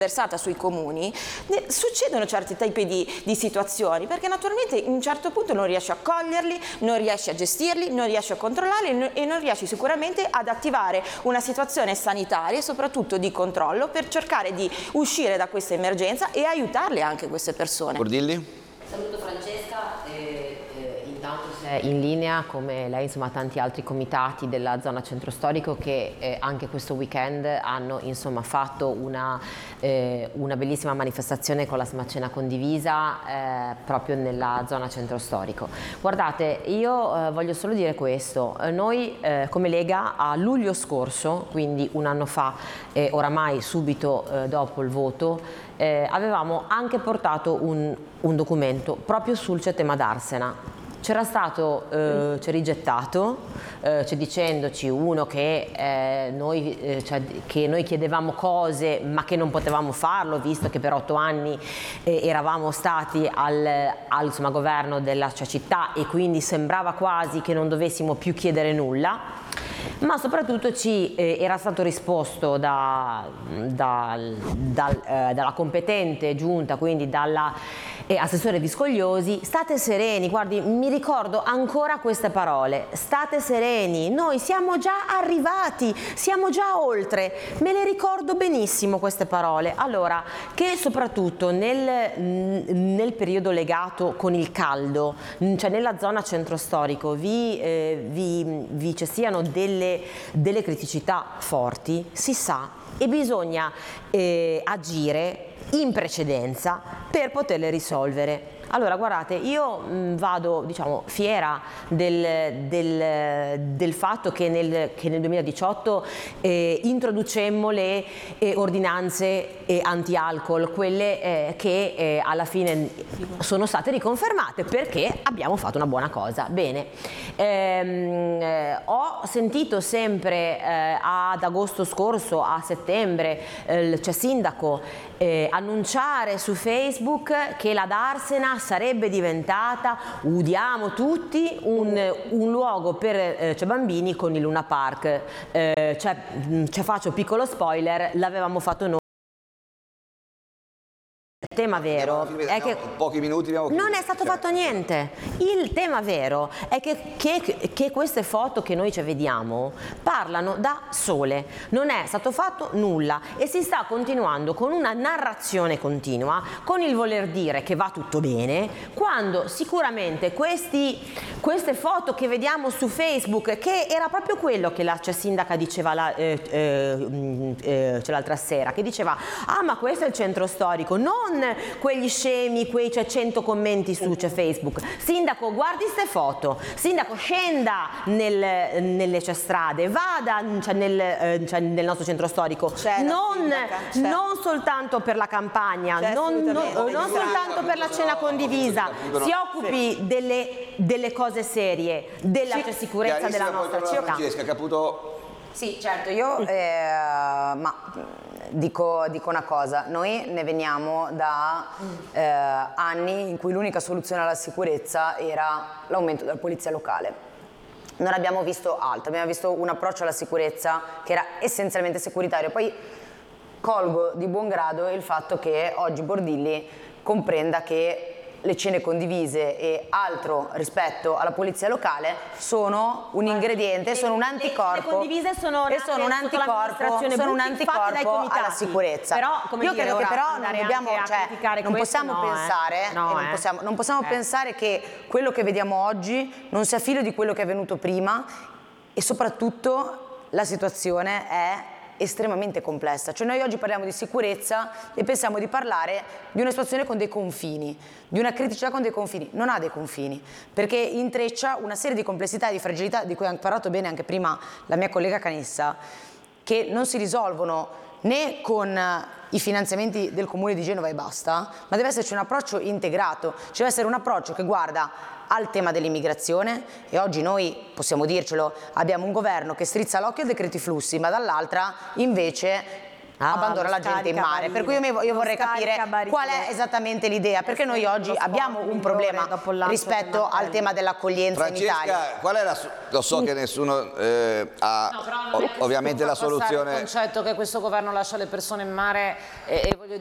versata sui comuni, succedono certi tipi di situazioni, perché naturalmente in un certo punto non riesci a coglierli, non riesci a gestirli, non riesci a controllarli e non riesci sicuramente ad attivare una situazione sanitaria e soprattutto di controllo per cercare di uscire da questa emergenza e aiutarle anche queste persone. Bordilli? Saluto Francesca, intanto sei in linea come lei, insomma, tanti altri comitati della zona centro storico che anche questo weekend hanno, insomma, fatto una bellissima manifestazione con la cena condivisa proprio nella zona centro storico. Guardate, io voglio solo dire questo: noi come Lega a luglio scorso, quindi un anno fa, oramai subito dopo il voto, avevamo anche portato un documento proprio sul tema d'Arsena. C'era stato, c'è rigettato, c'è dicendoci uno che noi chiedevamo cose ma che non potevamo farlo, visto che per 8 anni eravamo stati al insomma, governo della città e quindi sembrava quasi che non dovessimo più chiedere nulla. Ma soprattutto ci era stato risposto dalla competente giunta, quindi dalla assessore Viscogliosi: state sereni. Guardi, mi ricordo ancora queste parole: state sereni, noi siamo già arrivati, siamo già oltre. Me le ricordo benissimo queste parole. Allora, che soprattutto nel periodo legato con il caldo, cioè nella zona centro storico, vi ci siano delle criticità forti, si sa, e bisogna agire in precedenza per poterle risolvere. Allora, guardate, io vado, diciamo, fiera del fatto che nel 2018 introducemmo le ordinanze anti-alcol, quelle che alla fine sono state riconfermate perché abbiamo fatto una buona cosa. Bene, ho sentito sempre ad agosto scorso, a settembre, cioè sindaco annunciare su Facebook che la Darsena sarebbe diventata, udiamo tutti, un luogo per bambini con il Luna Park. Faccio piccolo spoiler, l'avevamo fatto noi. Il tema vero è che pochi minuti non è stato fatto niente. Il tema vero è che queste foto che noi ci vediamo parlano da sole, non è stato fatto nulla e si sta continuando con una narrazione continua, con il voler dire che va tutto bene, quando sicuramente queste foto che vediamo su Facebook, che era proprio quello che la sindaca diceva l'altra sera, che diceva: ah, ma questo è il centro storico, non quegli scemi, quei 100 commenti su Facebook. Sindaco, guardi ste foto, sindaco, scenda nelle strade, vada nel nostro centro storico, non soltanto per la campagna, non soltanto per la cena condivisa, si occupi delle cose serie, della sicurezza della nostra città. Francesca Caputo. Sì, certo, io dico una cosa: noi ne veniamo da anni in cui l'unica soluzione alla sicurezza era l'aumento della polizia locale. Non abbiamo visto altro, abbiamo visto un approccio alla sicurezza che era essenzialmente securitario. Poi colgo di buon grado il fatto che oggi Bordilli comprenda che le cene condivise e altro rispetto alla polizia locale sono un ingrediente, sono un anticorpo, sono un anticorpo alla sicurezza. Però, io credo che però non possiamo pensare che quello che vediamo oggi non sia figlio di quello che è avvenuto prima, e soprattutto la situazione è estremamente complessa. Cioè, noi oggi parliamo di sicurezza e pensiamo di parlare di una situazione con dei confini, di una criticità con dei confini. Non ha dei confini, perché intreccia una serie di complessità e di fragilità di cui ha parlato bene anche prima la mia collega Canessa, che non si risolvono né con i finanziamenti del Comune di Genova e basta, ma deve esserci un approccio integrato, ci deve essere un approccio che guarda al tema dell'immigrazione, e oggi noi possiamo dircelo, abbiamo un governo che strizza l'occhio ai decreti flussi, ma dall'altra invece abbandona la gente in mare. Per cui io vorrei capire qual è esattamente l'idea, perché noi oggi abbiamo un problema rispetto al tema dell'accoglienza in Italia. Francesca, qual è lo so che nessuno ha ovviamente la soluzione. Il concetto che questo governo lascia le persone in mare e voglio